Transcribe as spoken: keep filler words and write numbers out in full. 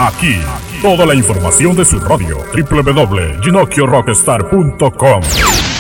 Aquí, toda la información de su radio, doble u doble u doble u punto ginocchio rockstar punto com.